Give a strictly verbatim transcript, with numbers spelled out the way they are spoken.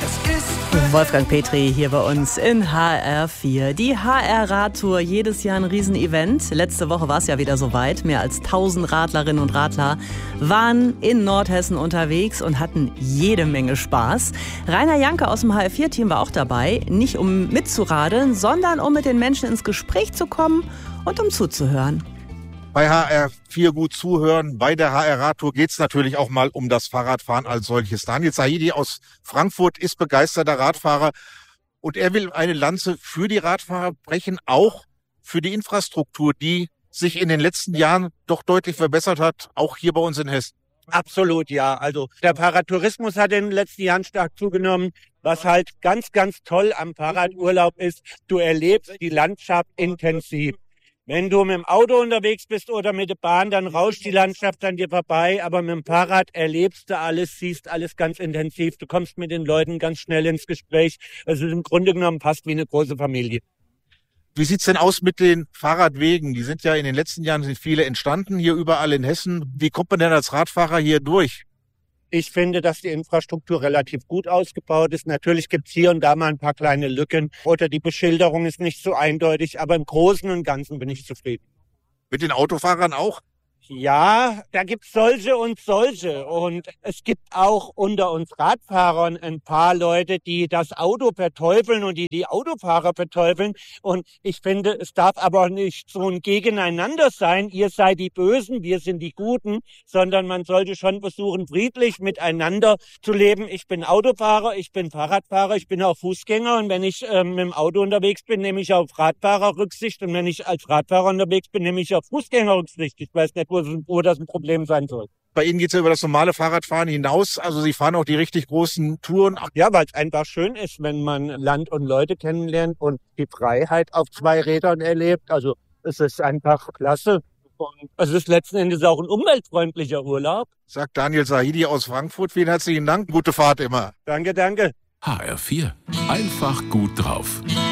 Wolfgang Petri hier bei uns in H R vier. Die H R-Radtour, jedes Jahr ein Riesenevent. Letzte Woche war es ja wieder soweit. Mehr als tausend Radlerinnen und Radler waren in Nordhessen unterwegs und hatten jede Menge Spaß. Rainer Janke aus dem H R vier-Team war auch dabei. Nicht um mitzuradeln, sondern um mit den Menschen ins Gespräch zu kommen und um zuzuhören. Bei H R vier gut zuhören. Bei der H R-Radtour geht es natürlich auch mal um das Fahrradfahren als solches. Daniel Zahidi aus Frankfurt ist begeisterter Radfahrer und er will eine Lanze für die Radfahrer brechen, auch für die Infrastruktur, die sich in den letzten Jahren doch deutlich verbessert hat, auch hier bei uns in Hessen. Absolut, ja. Also der Fahrradtourismus hat in den letzten Jahren stark zugenommen. Was halt ganz, ganz toll am Fahrradurlaub ist, du erlebst die Landschaft intensiv. Wenn du mit dem Auto unterwegs bist oder mit der Bahn, dann rauscht die Landschaft an dir vorbei. Aber mit dem Fahrrad erlebst du alles, siehst alles ganz intensiv. Du kommst mit den Leuten ganz schnell ins Gespräch. Also im Grunde genommen fast wie eine große Familie. Wie sieht's denn aus mit den Fahrradwegen? Die sind ja in den letzten Jahren sind viele entstanden, hier überall in Hessen. Wie kommt man denn als Radfahrer hier durch? Ich finde, dass die Infrastruktur relativ gut ausgebaut ist. Natürlich gibt's hier und da mal ein paar kleine Lücken oder die Beschilderung ist nicht so eindeutig, aber im Großen und Ganzen bin ich zufrieden. Mit den Autofahrern auch? Ja, da gibt's solche und solche. Und es gibt auch unter uns Radfahrern ein paar Leute, die das Auto verteufeln und die die Autofahrer verteufeln. Und ich finde, es darf aber nicht so ein Gegeneinander sein. Ihr seid die Bösen, wir sind die Guten, sondern man sollte schon versuchen, friedlich miteinander zu leben. Ich bin Autofahrer, ich bin Fahrradfahrer, ich bin auch Fußgänger. Und wenn ich ähm, mit dem Auto unterwegs bin, nehme ich auf Radfahrer Rücksicht. Und wenn ich als Radfahrer unterwegs bin, nehme ich auf Fußgänger Rücksicht. Ich weiß nicht, wo wo das ein Problem sein soll. Bei Ihnen geht es ja über das normale Fahrradfahren hinaus. Also Sie fahren auch die richtig großen Touren. Ja, weil es einfach schön ist, wenn man Land und Leute kennenlernt und die Freiheit auf zwei Rädern erlebt. Also es ist einfach klasse. Und es ist letzten Endes auch ein umweltfreundlicher Urlaub. Sagt Daniel Zahidi aus Frankfurt. Vielen herzlichen Dank. Gute Fahrt immer. Danke, danke. H R vier. Einfach gut drauf.